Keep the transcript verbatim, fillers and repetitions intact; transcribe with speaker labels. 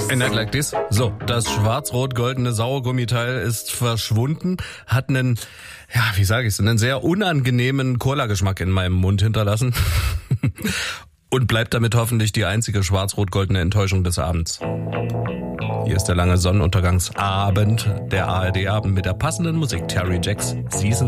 Speaker 1: A Night Like This. So, das schwarz-rot-goldene Sauergummiteil ist verschwunden, hat einen, ja, wie sage ich es, einen sehr unangenehmen Cola-Geschmack in meinem Mund hinterlassen und bleibt damit hoffentlich die einzige schwarz-rot-goldene Enttäuschung des Abends. Hier ist der lange Sonnenuntergangsabend, der A R D-Abend mit der passenden Musik. Terry Jacks, Season